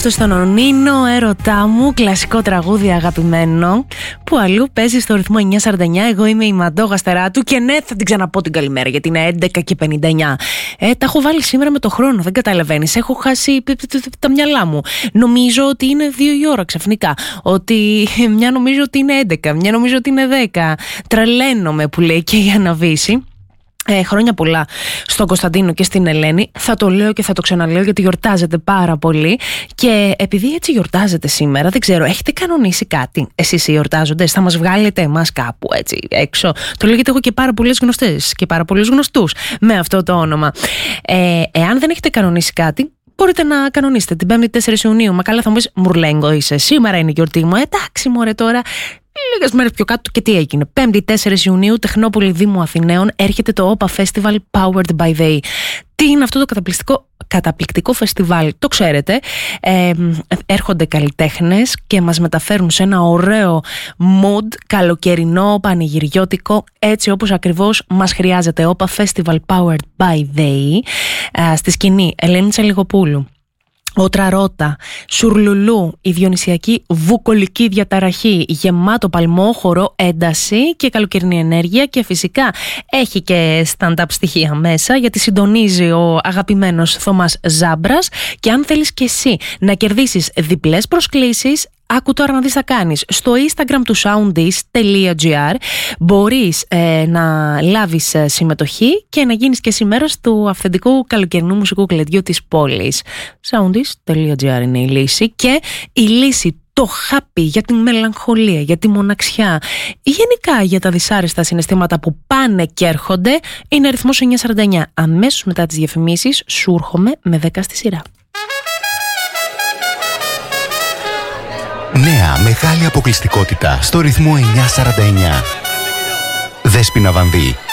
αυτό στον Ονίνο, έρωτά μου, κλασικό τραγούδι αγαπημένο, που αλλού παίζει στο ρυθμό 949. Εγώ είμαι η Μαντώ Γαστεράτου και ναι, θα την ξαναπώ την καλημέρα γιατί είναι 11:59. Τα έχω βάλει σήμερα με το χρόνο, δεν καταλαβαίνεις. Έχω χάσει τα μυαλά μου. Νομίζω ότι είναι 2 η ώρα ξαφνικά. Ότι μια νομίζω ότι είναι 11, μια νομίζω ότι είναι 10. Τρελαίνομαι που λέει και η Αναβίση. Χρόνια πολλά στον Κωνσταντίνο και στην Ελένη. Θα το λέω και θα το ξαναλέω γιατί γιορτάζετε πάρα πολύ. Και επειδή έτσι γιορτάζετε σήμερα, δεν ξέρω, έχετε κανονίσει κάτι εσείς οι γιορτάζοντες? Θα μας βγάλετε εμάς κάπου έτσι έξω? Το λέγεται, έχω και πάρα πολλές γνωστές και πάρα πολλούς γνωστούς με αυτό το όνομα. Εάν δεν έχετε κανονίσει κάτι, μπορείτε να κανονίσετε την 5η 4 Ιουνίου. Μα καλά, θα μου πεις, Μουρλέγκο είσαι, σήμερα είναι η γιορτή μου. Εντάξει μωρέ τώρα. Λίγες μέρες πιο κάτω και τι έγινε? 5η 4 Ιουνίου, Τεχνόπολη Δήμου Αθηναίων, έρχεται το OPA Festival Powered by They. Τι είναι αυτό το καταπληκτικό φεστιβάλ? Το ξέρετε, έρχονται καλλιτέχνες και μας μεταφέρουν σε ένα ωραίο mood, καλοκαιρινό, πανηγυριώτικο, έτσι όπως ακριβώς μας χρειάζεται. OPA Festival Powered by They. Στη σκηνή Ελένη Τσαλιγοπούλου, ο Τραρώτα, Σουρλουλού, η διονυσιακή βουκολική διαταραχή, γεμάτο παλμόχωρο, ένταση και καλοκαιρινή ενέργεια, και φυσικά έχει και stand-up στοιχεία μέσα γιατί συντονίζει ο αγαπημένος Θωμάς Ζάμπρας. Και αν θέλεις και εσύ να κερδίσεις διπλές προσκλήσεις, άκου τώρα να δεις θα κάνεις. Στο Instagram του soundis.gr μπορείς να λάβεις συμμετοχή και να γίνεις και εσύ μέρος του αυθεντικού καλοκαιρινού μουσικού κλαδιού της πόλης. Soundis.gr είναι η λύση, και η λύση, το χάπι για τη μελαγχολία, για τη μοναξιά, γενικά για τα δυσάρεστα συναισθήματα που πάνε και έρχονται, είναι αριθμός 949. Αμέσως μετά τις διαφημίσεις σου έρχομαι με 10 στη σειρά. Νέα μεγάλη αποκλειστικότητα στο ρυθμό 949. Δέσποινα Βανδύ,